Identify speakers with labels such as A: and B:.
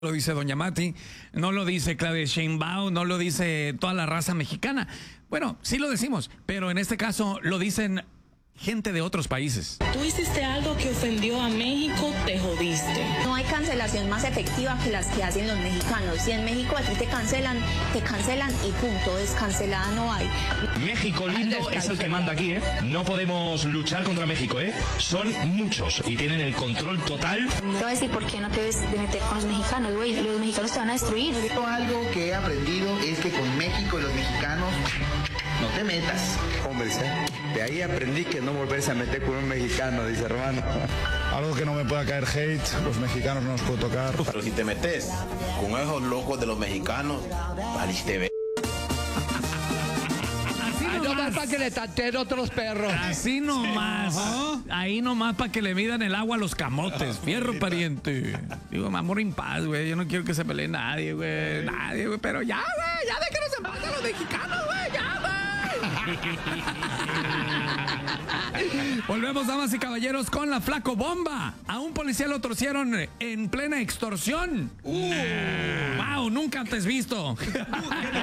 A: Lo dice Doña Mati, no lo dice Claudia Sheinbaum, no lo dice toda la raza mexicana. Bueno, sí lo decimos, pero en este caso lo dicen gente de otros países.
B: Tú hiciste algo que ofendió a México, te jodiste.
C: No hay cancelación más efectiva que las que hacen los mexicanos. Si en México a ti te cancelan y punto, descancelada no hay.
D: México lindo es el que manda aquí, ¿eh? No podemos luchar contra México, ¿eh? Son muchos y tienen el control total.
E: Te voy a decir por qué no te debes de meter con los mexicanos, güey. Los mexicanos te van a destruir.
F: Algo que he aprendido es que con México y los mexicanos no te metas.
G: Hombre, de ahí aprendí que no volverse a meter con un mexicano, dice hermano.
H: Algo que no me pueda caer hate, los mexicanos no nos puedo tocar.
I: Pero si te metes con esos locos de los mexicanos, valiste ver.
J: Nomás para que le tanteen otros perros.
A: Así nomás. Ahí nomás para que le midan el agua a los camotes. Fierro, pariente. Digo, amor en paz, güey. Yo no quiero que se pelee nadie, güey. Nadie, güey. Pero ya, güey. Ya déjenos en paz a los mexicanos, güey. Ya, güey. Volvemos, damas y caballeros, con la Flaco Bomba. A un policía lo torcieron en plena extorsión. Wow, nunca antes visto.